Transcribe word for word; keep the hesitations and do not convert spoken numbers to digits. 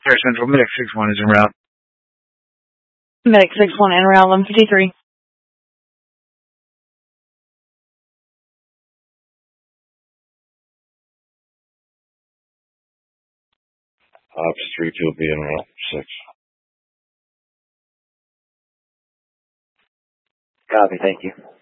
Air Central, Medic six one is en route. Medic six one en route, eleven fifty-three. Ops three two will be en route, six. Copy, thank you.